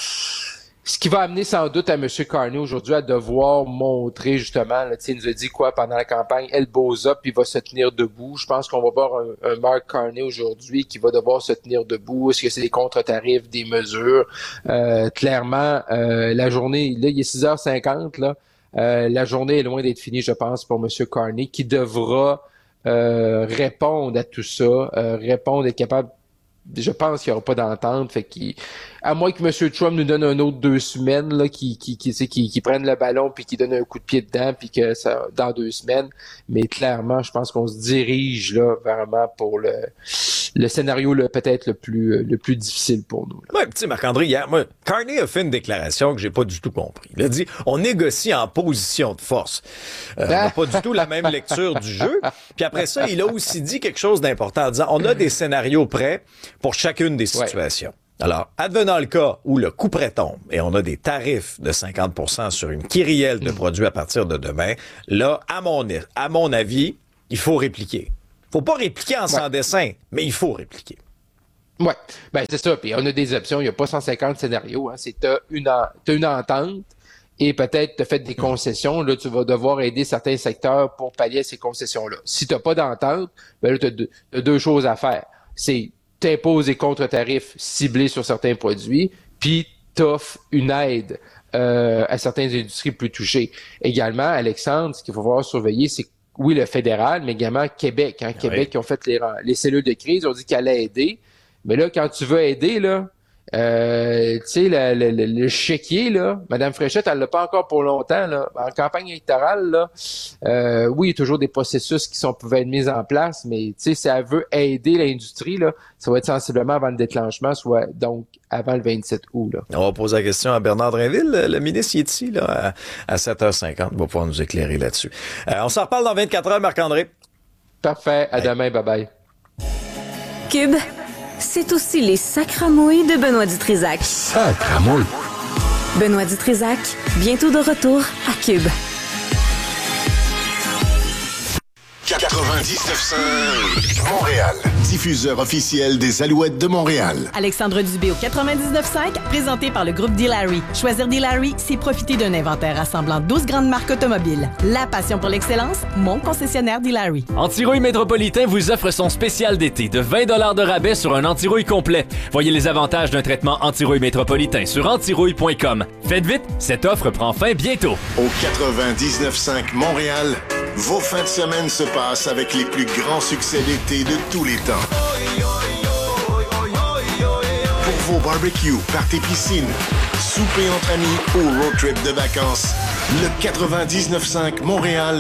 Ce qui va amener sans doute à M. Carney aujourd'hui à devoir montrer justement, là, il nous a dit quoi pendant la campagne, elbows up, puis il va se tenir debout. Je pense qu'on va voir un, un Mark Carney aujourd'hui qui va devoir se tenir debout. Est-ce que c'est des contre-tarifs, des mesures? Euh, clairement, euh, la journée, là, il est six heures cinquante, là. Euh, la journée est loin d'être finie, je pense, pour M. Carney, qui devra euh, répondre à tout ça, euh, répondre, être capable. Je pense qu'il n'y aura pas d'entente, fait qu'il, à moins que M. Trump nous donne un autre deux semaines, là, qui, qui, qui, qui, qui prenne le ballon puis qui donne un coup de pied dedans puis que ça, dans deux semaines. Mais clairement, je pense qu'on se dirige, là, vraiment pour le, le scénario, là, peut-être le plus, le plus difficile pour nous. Oui, tu sais, Marc-André, hier, moi, Carney a fait une déclaration que j'ai pas du tout compris. Il a dit, on négocie en position de force. Euh, on n'a pas du tout la même lecture du jeu. Puis après ça, il a aussi dit quelque chose d'important en disant, on a des scénarios prêts pour chacune des situations. Ouais. Alors, advenant le cas où le coup prêt tombe et on a des tarifs de cinquante pour cent sur une kyrielle de produits à partir de demain, là, à mon, à mon avis, il faut répliquer. Faut pas répliquer en ouais. sans dessin, mais il faut répliquer. Oui, ben c'est ça. Puis on a des options. Il n'y a pas cent cinquante scénarios. Hein. C'est t'as une, en, t'as une entente et peut-être t'as fait des concessions. Là, tu vas devoir aider certains secteurs pour pallier ces concessions-là. Si t'as pas d'entente, ben là, t'as deux, t'as deux choses à faire. C'est t'imposes des contre-tarifs ciblés sur certains produits, puis t'offres une aide euh, à certaines industries plus touchées. Également, Alexandre, ce qu'il faut voir surveiller, c'est oui, le fédéral, mais également Québec. Hein, Québec, oui. Qui ont fait les, les cellules de crise, ont dit qu'elle allait aider. Mais là, quand tu veux aider, là, euh, tu sais, le, le, le chéquier, là, Mme Fréchette, elle l'a pas encore pour longtemps, là. En campagne électorale, là, euh, oui, il y a toujours des processus qui sont, peuvent être mis en place, mais, tu sais, si elle veut aider l'industrie, là, ça va être sensiblement avant le déclenchement, soit donc avant le vingt-sept août, là. On va poser la question à Bernard Drinville. Le ministre, il est ici, là, à, à sept heures cinquante. Il va pouvoir nous éclairer là-dessus. Euh, on s'en reparle dans vingt-quatre heures, Marc-André. Parfait. À hey. Demain. Bye-bye. Cube, c'est aussi les sacramouilles de Benoît Dutrisac. Sacramouilles? Benoît Dutrisac, bientôt de retour à Cube. quatre-vingt-dix-neuf cinq Montréal. Diffuseur officiel des Alouettes de Montréal. Alexandre Dubé au quatre-vingt-dix-neuf cinq, présenté par le groupe D-Larry. Choisir D-Larry, c'est profiter d'un inventaire rassemblant douze grandes marques automobiles. La passion pour l'excellence, mon concessionnaire D-Larry. Antirouille Métropolitain vous offre son spécial d'été de vingt dollars de rabais sur un antirouille complet. Voyez les avantages d'un traitement antirouille métropolitain sur antirouille point com. Faites vite, cette offre prend fin bientôt. Au quatre-vingt-dix-neuf cinq Montréal, vos fins de semaine se passent avec les plus grands succès d'été de tous les temps. Pour vos barbecues, parties piscine, souper entre amis ou road trip de vacances, le quatre-vingt-dix-neuf cinq Montréal